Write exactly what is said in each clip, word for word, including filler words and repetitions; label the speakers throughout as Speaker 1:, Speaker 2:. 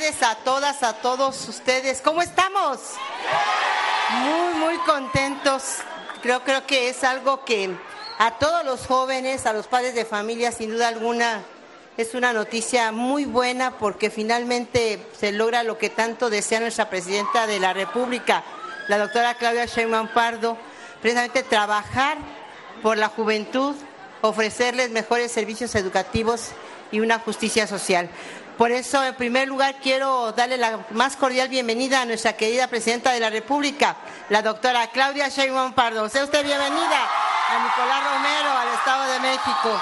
Speaker 1: tardes a todas, a todos ustedes. ¿Cómo estamos? Muy, muy contentos. Creo, creo que es algo que a todos los jóvenes, a los padres de familia, sin duda alguna, es una noticia muy buena porque finalmente se logra lo que tanto desea nuestra presidenta de la República, la doctora Claudia Sheinbaum Pardo, precisamente trabajar por la juventud, ofrecerles mejores servicios educativos y una justicia social. Por eso, en primer lugar, quiero darle la más cordial bienvenida a nuestra querida presidenta de la República, la doctora Claudia Sheinbaum Pardo. Sea usted bienvenida a Nicolás Romero, al Estado de México.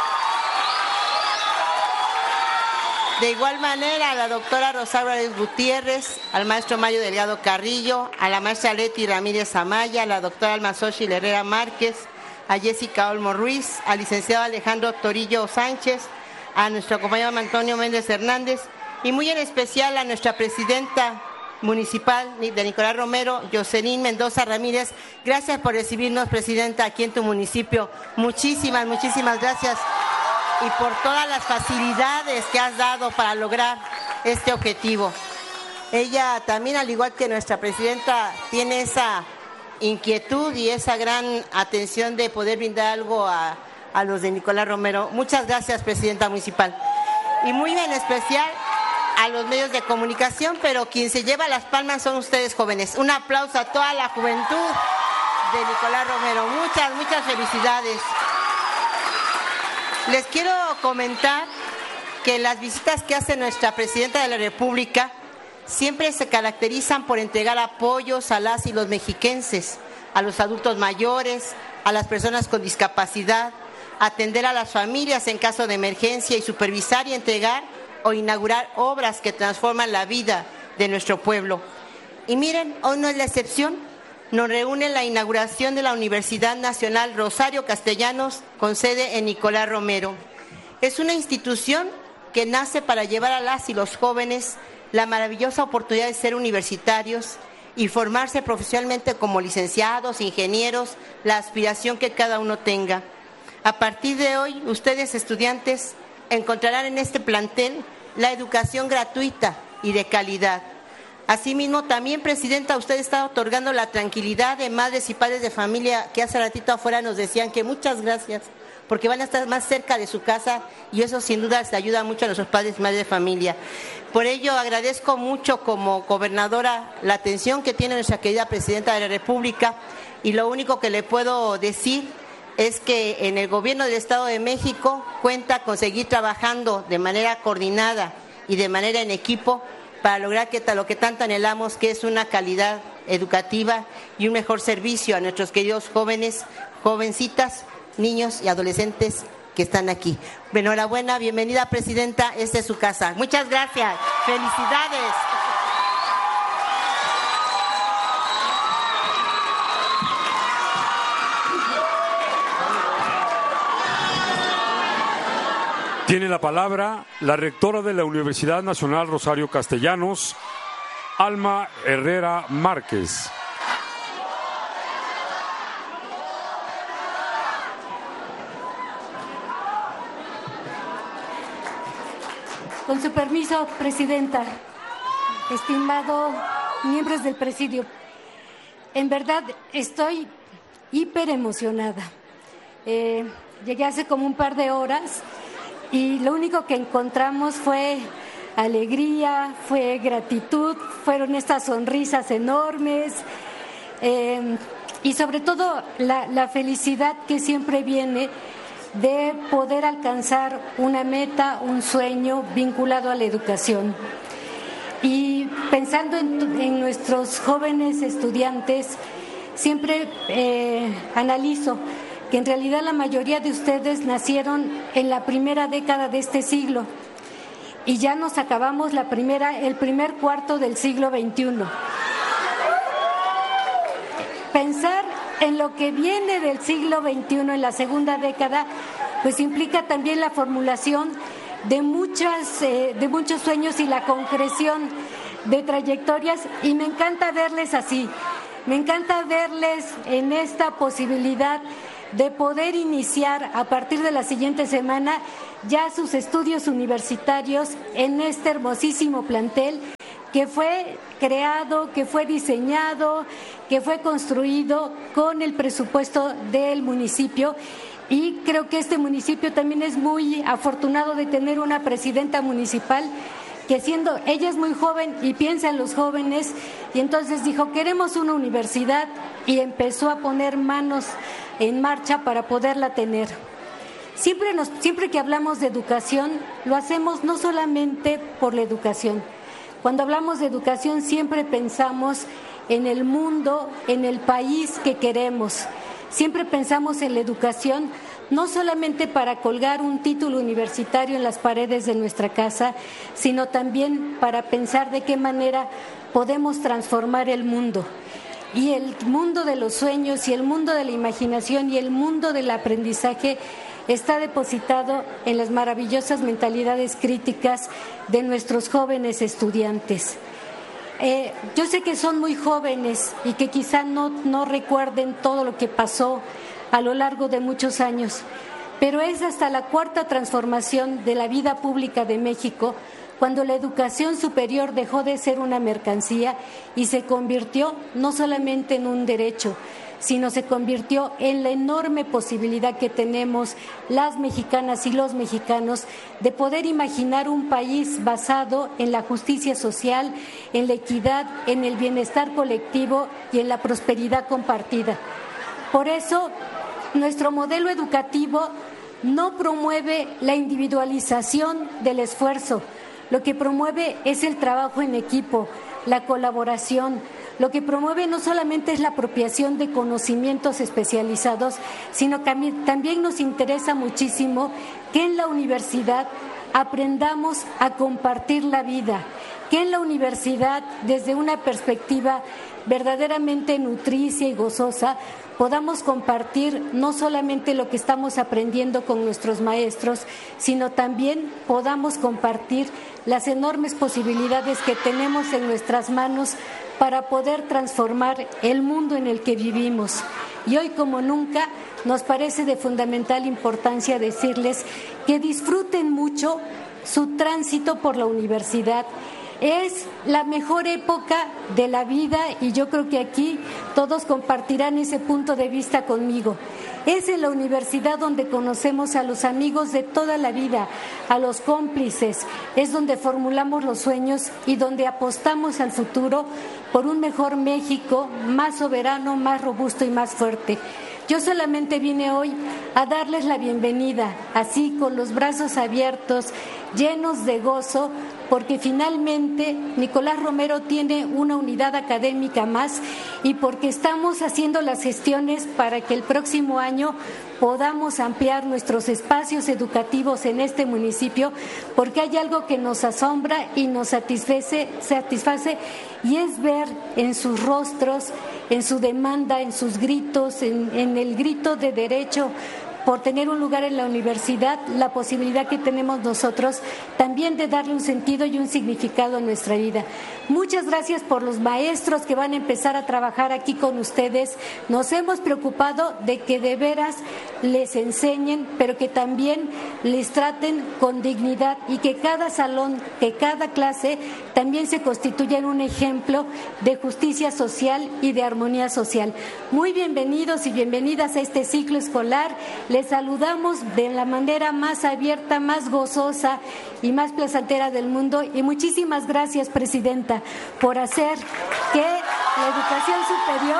Speaker 1: De igual manera, a la doctora Rosario Álvarez Gutiérrez, al maestro Mario Delgado Carrillo, a la maestra Leti Ramírez Amaya, a la doctora Almazochitl Herrera Márquez, a Jessica Olmo Ruiz, al licenciado Alejandro Torillo Sánchez, a nuestro compañero Antonio Méndez Hernández y muy en especial a nuestra presidenta municipal de Nicolás Romero, Jocelyn Mendoza Ramírez. Gracias por recibirnos, presidenta, aquí en tu municipio. Muchísimas, muchísimas gracias y por todas las facilidades que has dado para lograr este objetivo. Ella también, al igual que nuestra presidenta, tiene esa inquietud y esa gran atención de poder brindar algo a a los de Nicolás Romero. Muchas gracias, presidenta municipal. Y muy en especial a los medios de comunicación, pero quien se lleva las palmas son ustedes, jóvenes. Un aplauso a toda la juventud de Nicolás Romero. Muchas, muchas felicidades. Les quiero comentar que las visitas que hace nuestra presidenta de la República siempre se caracterizan por entregar apoyos a las y los mexiquenses, a los adultos mayores, a las personas con discapacidad, atender a las familias en caso de emergencia y supervisar y entregar o inaugurar obras que transforman la vida de nuestro pueblo. Y miren, hoy no es la excepción. Nos reúne la inauguración de la Universidad Nacional Rosario Castellanos con sede en Nicolás Romero. Es una institución que nace para llevar a las y los jóvenes la maravillosa oportunidad de ser universitarios y formarse profesionalmente como licenciados, ingenieros, la aspiración que cada uno tenga. A partir de hoy, ustedes, estudiantes, encontrarán en este plantel la educación gratuita y de calidad. Asimismo, también, presidenta, usted está otorgando la tranquilidad de madres y padres de familia que hace ratito afuera nos decían que muchas gracias, porque van a estar más cerca de su casa y eso sin duda les ayuda mucho a nuestros padres y madres de familia. Por ello, agradezco mucho como gobernadora la atención que tiene nuestra querida presidenta de la República y lo único que le puedo decir es que en el gobierno del Estado de México cuenta con seguir trabajando de manera coordinada y de manera en equipo para lograr que lo que tanto anhelamos, que es una calidad educativa y un mejor servicio a nuestros queridos jóvenes, jovencitas, niños y adolescentes que están aquí. Enhorabuena, bienvenida, presidenta, esta es su casa. Muchas gracias, felicidades.
Speaker 2: Tiene la palabra la rectora de la Universidad Nacional Rosario Castellanos, Alma Herrera Márquez.
Speaker 3: Con su permiso, presidenta, estimados miembros del presidio, en verdad estoy hiper emocionada. Eh, llegué hace como un par de horas y lo único que encontramos fue alegría, fue gratitud, fueron estas sonrisas enormes eh, y sobre todo la, la felicidad que siempre viene de poder alcanzar una meta, un sueño vinculado a la educación. Y pensando en, en nuestros jóvenes estudiantes, siempre eh, analizo que en realidad la mayoría de ustedes nacieron en la primera década de este siglo y ya nos acabamos la primera, el primer cuarto del siglo veintiuno. Pensar en lo que viene del siglo veintiuno, en la segunda década, pues implica también la formulación de, muchas, eh, de muchos sueños y la concreción de trayectorias, y me encanta verles así, me encanta verles en esta posibilidad de poder iniciar a partir de la siguiente semana ya sus estudios universitarios en este hermosísimo plantel que fue creado, que fue diseñado, que fue construido con el presupuesto del municipio. Y creo que este municipio también es muy afortunado de tener una presidenta municipal que siendo, ella es muy joven y piensa en los jóvenes, y entonces dijo, queremos una universidad, y empezó a poner manos en marcha para poderla tener. Siempre, nos, siempre que hablamos de educación, lo hacemos no solamente por la educación. Cuando hablamos de educación siempre pensamos en el mundo, en el país que queremos. Siempre pensamos en la educación no solamente para colgar un título universitario en las paredes de nuestra casa, sino también para pensar de qué manera podemos transformar el mundo. Y el mundo de los sueños y el mundo de la imaginación y el mundo del aprendizaje está depositado en las maravillosas mentalidades críticas de nuestros jóvenes estudiantes. Eh, yo sé que son muy jóvenes y que quizá no, no recuerden todo lo que pasó a lo largo de muchos años, pero es hasta la cuarta transformación de la vida pública de México cuando la educación superior dejó de ser una mercancía y se convirtió no solamente en un derecho, sino se convirtió en la enorme posibilidad que tenemos las mexicanas y los mexicanos de poder imaginar un país basado en la justicia social, en la equidad, en el bienestar colectivo y en la prosperidad compartida. Por eso, nuestro modelo educativo no promueve la individualización del esfuerzo, lo que promueve es el trabajo en equipo, la colaboración. Lo que promueve no solamente es la apropiación de conocimientos especializados, sino que también nos interesa muchísimo que en la universidad aprendamos a compartir la vida, que en la universidad, desde una perspectiva verdaderamente nutricia y gozosa, podamos compartir no solamente lo que estamos aprendiendo con nuestros maestros, sino también podamos compartir las enormes posibilidades que tenemos en nuestras manos para poder transformar el mundo en el que vivimos. Y hoy, como nunca, nos parece de fundamental importancia decirles que disfruten mucho su tránsito por la universidad. Es la mejor época de la vida y yo creo que aquí todos compartirán ese punto de vista conmigo. Es en la universidad donde conocemos a los amigos de toda la vida, a los cómplices, es donde formulamos los sueños y donde apostamos al futuro por un mejor México, más soberano, más robusto y más fuerte. Yo solamente vine hoy a darles la bienvenida, así con los brazos abiertos, llenos de gozo, porque finalmente Nicolás Romero tiene una unidad académica más y porque estamos haciendo las gestiones para que el próximo año podamos ampliar nuestros espacios educativos en este municipio, porque hay algo que nos asombra y nos satisface, satisface y es ver en sus rostros, en su demanda, en sus gritos, en, en el grito de derecho por tener un lugar en la universidad, la posibilidad que tenemos nosotros también de darle un sentido y un significado a nuestra vida. Muchas gracias por los maestros que van a empezar a trabajar aquí con ustedes. Nos hemos preocupado de que de veras les enseñen, pero que también les traten con dignidad y que cada salón, que cada clase también se constituya en un ejemplo de justicia social y de armonía social. Muy bienvenidos y bienvenidas a este ciclo escolar. Les saludamos de la manera más abierta, más gozosa y más placentera del mundo y muchísimas gracias, Presidenta, por hacer que la educación superior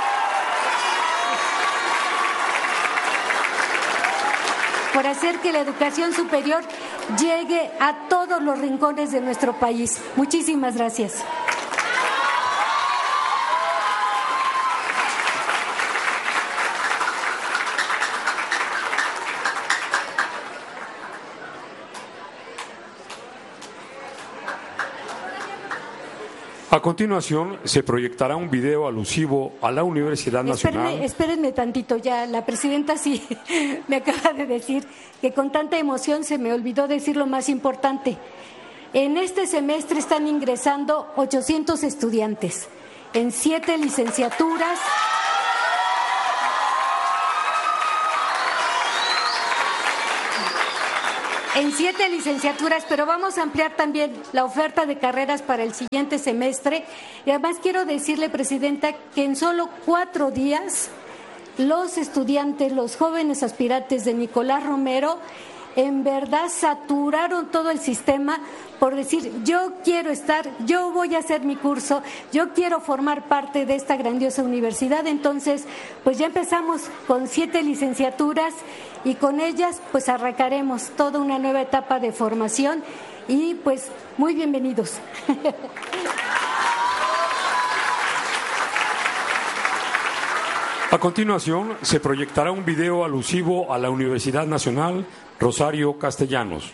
Speaker 3: por hacer que la educación superior llegue a todos los rincones de nuestro país. Muchísimas gracias.
Speaker 2: A continuación, se proyectará un video alusivo a la Universidad Nacional.
Speaker 3: Espérenme, espérenme tantito, ya la presidenta sí me acaba de decir que con tanta emoción se me olvidó decir lo más importante. En este semestre están ingresando ochocientos estudiantes en siete licenciaturas. en siete licenciaturas, pero vamos a ampliar también la oferta de carreras para el siguiente semestre. Y además quiero decirle, Presidenta, que en solo cuatro días los estudiantes, los jóvenes aspirantes de Nicolás Romero, en verdad saturaron todo el sistema por decir, yo quiero estar, yo voy a hacer mi curso, yo quiero formar parte de esta grandiosa universidad. Entonces, pues ya empezamos con siete licenciaturas y con ellas pues arrancaremos toda una nueva etapa de formación y pues muy bienvenidos.
Speaker 2: A continuación, se proyectará un video alusivo a la Universidad Nacional Rosario Castellanos.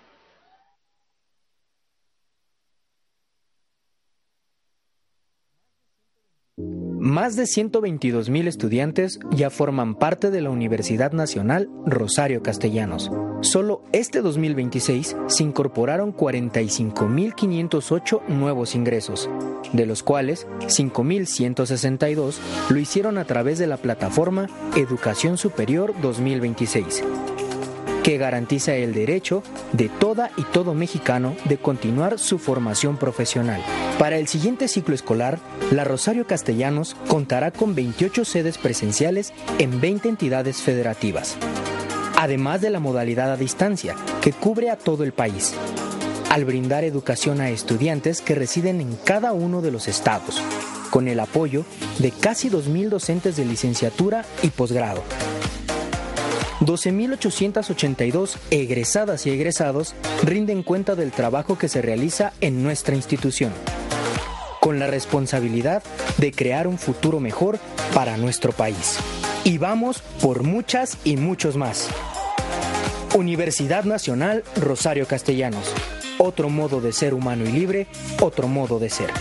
Speaker 4: Más de ciento veintidós mil estudiantes ya forman parte de la Universidad Nacional Rosario Castellanos. Solo este dos mil veintiséis se incorporaron cuarenta y cinco mil quinientos ocho nuevos ingresos, de los cuales cinco mil ciento sesenta y dos lo hicieron a través de la plataforma Educación Superior dos mil veintiséis, que garantiza el derecho de toda y todo mexicano de continuar su formación profesional. Para el siguiente ciclo escolar, la Rosario Castellanos contará con veintiocho sedes presenciales en veinte entidades federativas, además de la modalidad a distancia, que cubre a todo el país, al brindar educación a estudiantes que residen en cada uno de los estados, con el apoyo de casi dos mil docentes de licenciatura y posgrado. doce mil ochocientas ochenta y dos egresadas y egresados rinden cuenta del trabajo que se realiza en nuestra institución, con la responsabilidad de crear un futuro mejor para nuestro país. Y vamos por muchas y muchos más. Universidad Nacional Rosario Castellanos. Otro modo de ser humano y libre, otro modo de ser.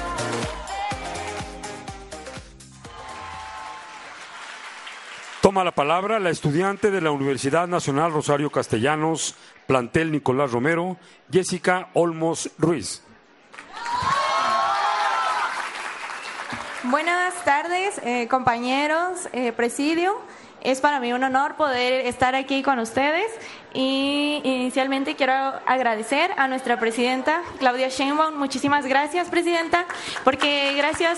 Speaker 2: Toma la palabra la estudiante de la Universidad Nacional Rosario Castellanos, plantel Nicolás Romero, Jessica Olmos Ruiz.
Speaker 5: Buenas tardes, eh, compañeros, eh, presidio. Es para mí un honor poder estar aquí con ustedes y inicialmente quiero agradecer a nuestra presidenta Claudia Sheinbaum. Muchísimas gracias, presidenta, porque gracias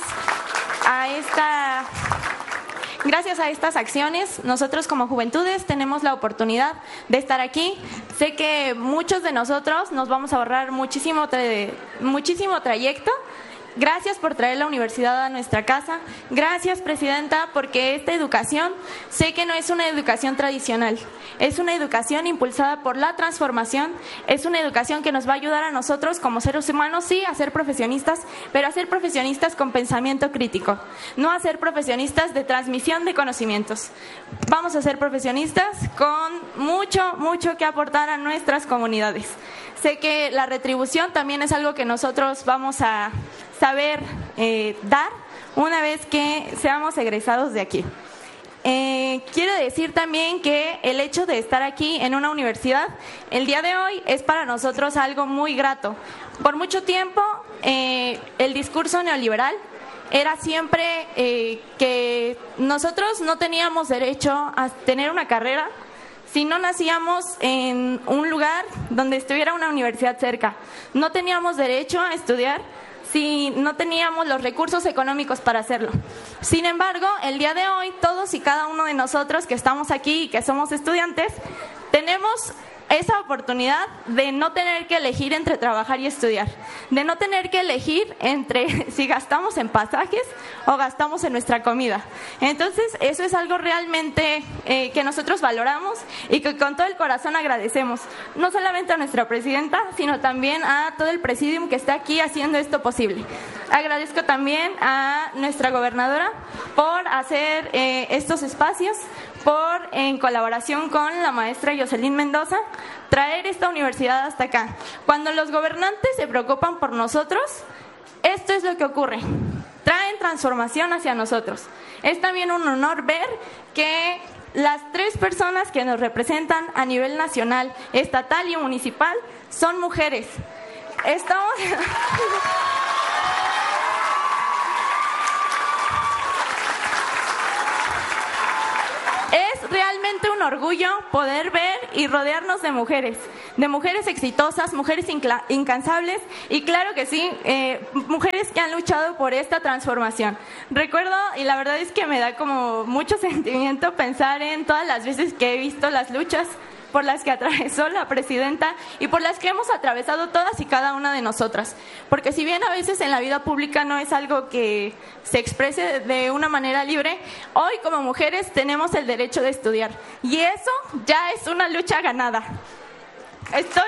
Speaker 5: a esta... Gracias a estas acciones, nosotros como juventudes tenemos la oportunidad de estar aquí. Sé que muchos de nosotros nos vamos a ahorrar muchísimo, tra- muchísimo trayecto. Gracias por traer la universidad a nuestra casa. Gracias, presidenta, porque esta educación sé que no es una educación tradicional. Es una educación impulsada por la transformación. Es una educación que nos va a ayudar a nosotros como seres humanos, sí, a ser profesionistas, pero a ser profesionistas con pensamiento crítico. No a ser profesionistas de transmisión de conocimientos. Vamos a ser profesionistas con mucho, mucho que aportar a nuestras comunidades. Sé que la retribución también es algo que nosotros vamos a saber eh, dar una vez que seamos egresados de aquí. Eh, quiero decir también que el hecho de estar aquí en una universidad el día de hoy es para nosotros algo muy grato. Por mucho tiempo eh, el discurso neoliberal era siempre eh, que nosotros no teníamos derecho a tener una carrera si no nacíamos en un lugar donde estuviera una universidad cerca. No teníamos derecho a estudiar si no teníamos los recursos económicos para hacerlo. Sin embargo, el día de hoy, todos y cada uno de nosotros que estamos aquí y que somos estudiantes, tenemos esa oportunidad de no tener que elegir entre trabajar y estudiar, de no tener que elegir entre si gastamos en pasajes o gastamos en nuestra comida. Entonces, eso es algo realmente eh, que nosotros valoramos y que con todo el corazón agradecemos, no solamente a nuestra presidenta, sino también a todo el presidium que está aquí haciendo esto posible. Agradezco también a nuestra gobernadora por hacer eh, estos espacios, por, en colaboración con la maestra Jocelyn Mendoza, traer esta universidad hasta acá. Cuando los gobernantes se preocupan por nosotros, esto es lo que ocurre. Traen transformación hacia nosotros. Es también un honor ver que las tres personas que nos representan a nivel nacional, estatal y municipal son mujeres. Estamos... Es realmente un orgullo poder ver y rodearnos de mujeres, de mujeres exitosas, mujeres incansables y claro que sí, eh, mujeres que han luchado por esta transformación. Recuerdo, y la verdad es que me da como mucho sentimiento pensar en todas las veces que he visto las luchas por las que atravesó la presidenta y por las que hemos atravesado todas y cada una de nosotras. Porque si bien a veces en la vida pública no es algo que se exprese de una manera libre, hoy como mujeres tenemos el derecho de estudiar. Y eso ya es una lucha ganada. Estoy...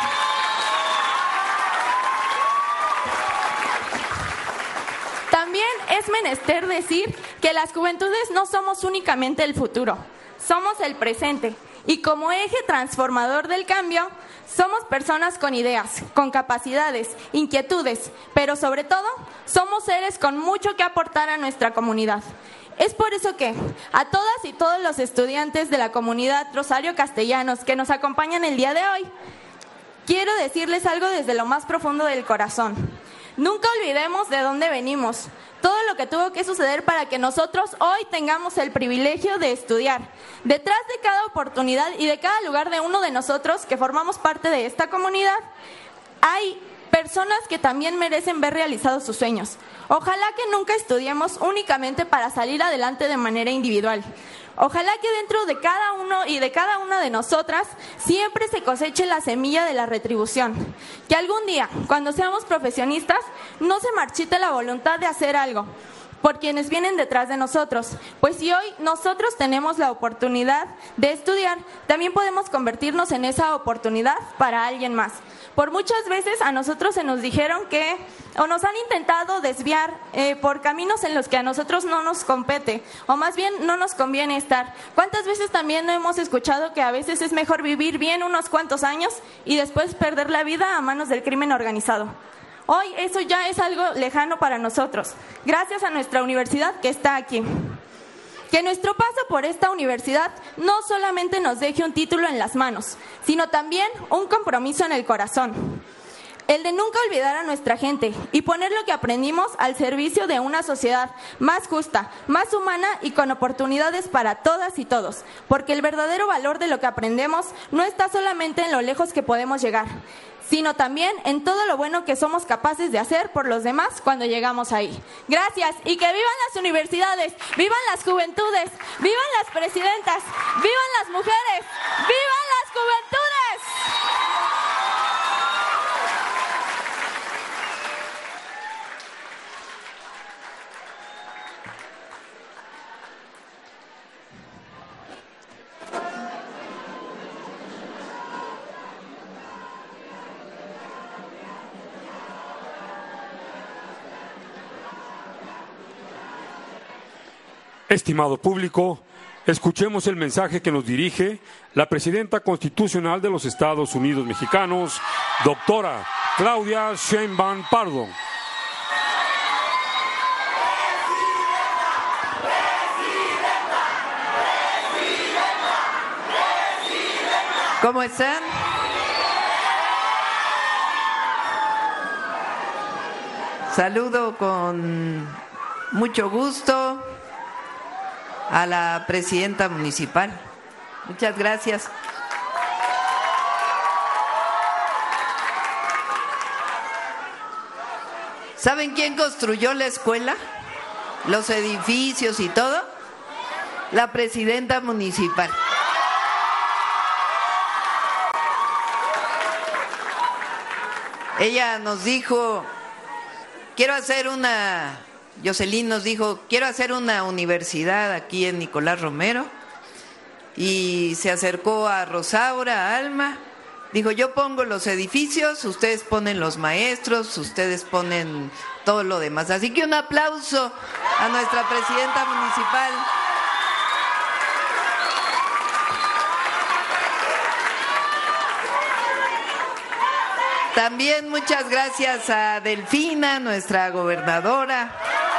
Speaker 5: También es menester decir que las juventudes no somos únicamente el futuro, somos el presente. Y como eje transformador del cambio, somos personas con ideas, con capacidades, inquietudes, pero sobre todo, somos seres con mucho que aportar a nuestra comunidad. Es por eso que a todas y todos los estudiantes de la comunidad Rosario Castellanos que nos acompañan el día de hoy, quiero decirles algo desde lo más profundo del corazón. Nunca olvidemos de dónde venimos, todo lo que tuvo que suceder para que nosotros hoy tengamos el privilegio de estudiar. Detrás de cada oportunidad y de cada lugar de uno de nosotros que formamos parte de esta comunidad, hay personas que también merecen ver realizados sus sueños. Ojalá que nunca estudiemos únicamente para salir adelante de manera individual. Ojalá que dentro de cada uno y de cada una de nosotras siempre se coseche la semilla de la retribución. Que algún día, cuando seamos profesionistas, no se marchite la voluntad de hacer algo por quienes vienen detrás de nosotros. Pues si hoy nosotros tenemos la oportunidad de estudiar, también podemos convertirnos en esa oportunidad para alguien más. Por muchas veces a nosotros se nos dijeron que, o nos han intentado desviar eh, por caminos en los que a nosotros no nos compete, o más bien no nos conviene estar. ¿Cuántas veces también no hemos escuchado que a veces es mejor vivir bien unos cuantos años y después perder la vida a manos del crimen organizado? Hoy eso ya es algo lejano para nosotros, gracias a nuestra universidad que está aquí. Que nuestro paso por esta universidad no solamente nos deje un título en las manos, sino también un compromiso en el corazón. El de nunca olvidar a nuestra gente y poner lo que aprendimos al servicio de una sociedad más justa, más humana y con oportunidades para todas y todos. Porque el verdadero valor de lo que aprendemos no está solamente en lo lejos que podemos llegar, sino también en todo lo bueno que somos capaces de hacer por los demás cuando llegamos ahí. Gracias, y que vivan las universidades, vivan las juventudes, vivan las presidentas, vivan las mujeres, vivan las juventudes.
Speaker 2: Estimado público, escuchemos el mensaje que nos dirige la presidenta constitucional de los Estados Unidos Mexicanos, doctora Claudia Sheinbaum Pardo.
Speaker 6: ¿Cómo están? Saludo con mucho gusto a la presidenta municipal. Muchas gracias. ¿Saben quién construyó la escuela? Los edificios y todo. La presidenta municipal. Ella nos dijo, quiero hacer una... Jocelyn nos dijo, quiero hacer una universidad aquí en Nicolás Romero, y se acercó a Rosaura, a Alma, dijo, yo pongo los edificios, ustedes ponen los maestros, ustedes ponen todo lo demás. Así que un aplauso a nuestra presidenta municipal. También muchas gracias a Delfina, nuestra gobernadora.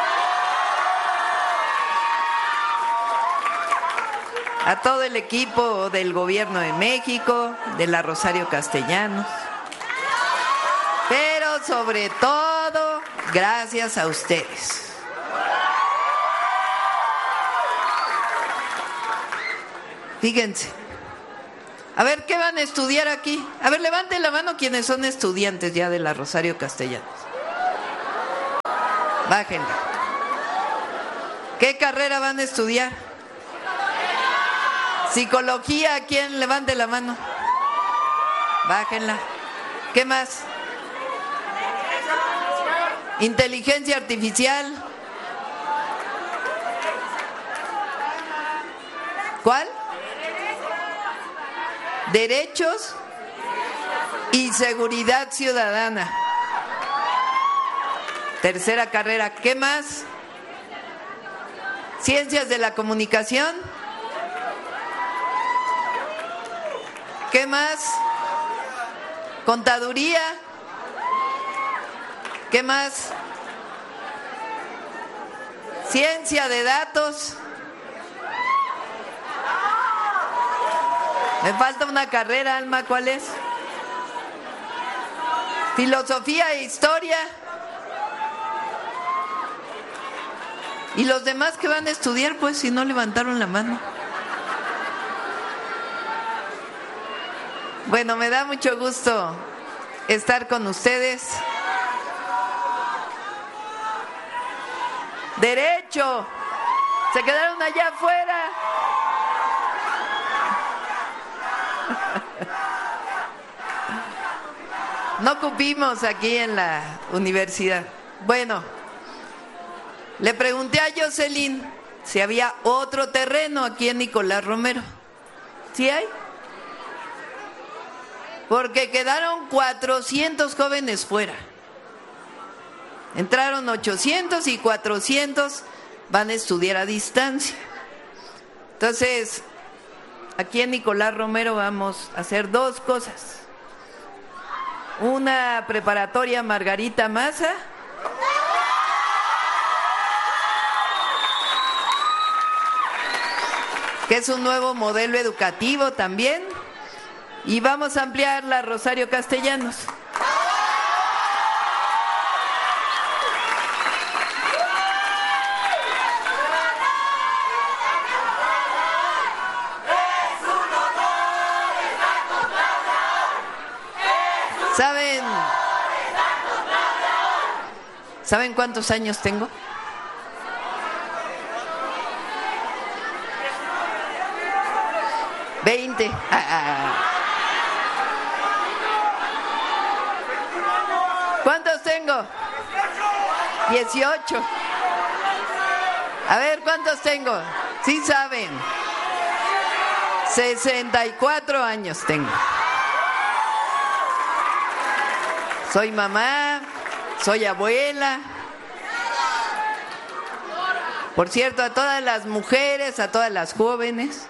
Speaker 6: A todo el equipo del Gobierno de México, de la Rosario Castellanos, pero sobre todo, gracias a ustedes. Fíjense, A ver, ¿qué van a estudiar aquí? A ver, levanten la mano quienes son estudiantes ya de la Rosario Castellanos. Bájenla. ¿Qué carrera van a estudiar? Psicología. ¿Quién? Levante la mano. Bájenla. ¿Qué más? Inteligencia artificial. ¿Cuál? Derechos y seguridad ciudadana. Tercera carrera. ¿Qué más? Ciencias de la comunicación. ¿Qué más? Contaduría. ¿Qué más? Ciencia de datos. Me falta una carrera, Alma, ¿cuál es? Filosofía e historia. ¿Y los demás que van a estudiar, pues, si no levantaron la mano? Bueno, me da mucho gusto estar con ustedes. Derecho. Se quedaron allá afuera. No cupimos aquí en la universidad. Bueno, le pregunté a Jocelyn si había otro terreno aquí en Nicolás Romero. ¿Sí hay? Porque quedaron cuatrocientos jóvenes fuera. Entraron ochocientos y cuatrocientos van a estudiar a distancia. Entonces, aquí en Nicolás Romero vamos a hacer dos cosas. Una preparatoria Margarita Maza. Que es un nuevo modelo educativo también. Y vamos a ampliar la Rosario Castellanos. ¿Saben? ¿Saben cuántos años tengo? Veinte. Ah, ah. ¿Cuántos tengo? Dieciocho. A ver, ¿cuántos tengo? Sí saben. Sesenta y cuatro años tengo. Soy mamá, soy abuela. Por cierto, a todas las mujeres, a todas las jóvenes.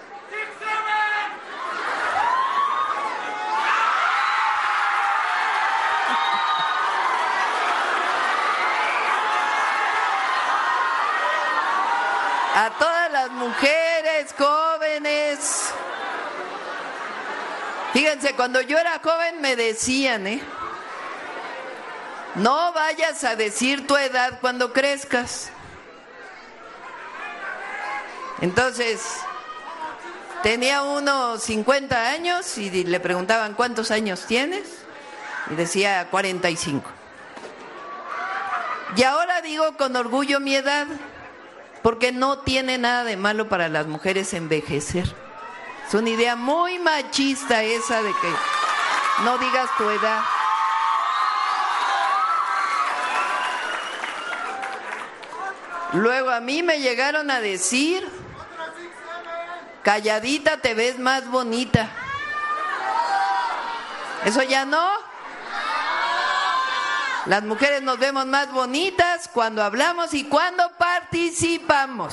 Speaker 6: A todas las mujeres, jóvenes. Fíjense, cuando yo era joven me decían, ¿eh? No vayas a decir tu edad cuando crezcas. Entonces, tenía unos cincuenta años y le preguntaban, ¿cuántos años tienes? Y decía cuarenta y cinco. Y ahora digo con orgullo mi edad, porque no tiene nada de malo para las mujeres envejecer. Es una idea muy machista esa de que no digas tu edad. Luego a mí me llegaron a decir, calladita te ves más bonita. Eso ya no. Las mujeres nos vemos más bonitas cuando hablamos y cuando participamos.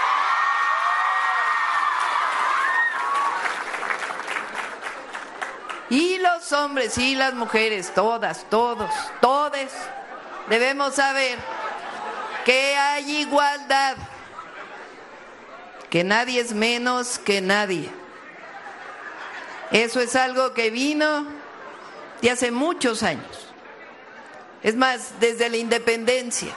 Speaker 6: Y los hombres y las mujeres, todas, todos, todes, debemos saber que hay igualdad, que nadie es menos que nadie. Eso es algo que vino de hace muchos años. Es más, desde la independencia.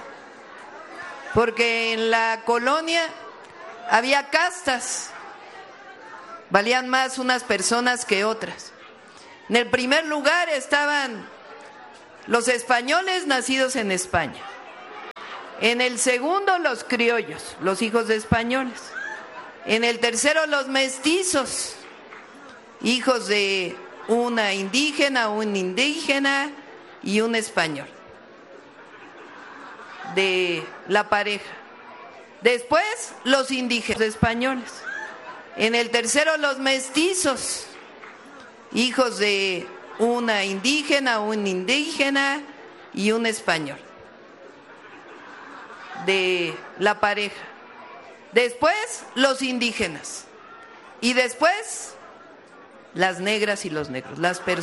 Speaker 6: Porque en la colonia había castas. valían más unas personas que otras. En el primer lugar estaban los españoles nacidos en España. En el segundo, los criollos, los hijos de españoles. En el tercero, los mestizos, hijos de una indígena, un indígena y un español, de la pareja. Después, los indígenas españoles. En el tercero, los mestizos, hijos de una indígena, un indígena y un español, de la pareja. Después, los indígenas. Y después, las negras y los negros, las personas.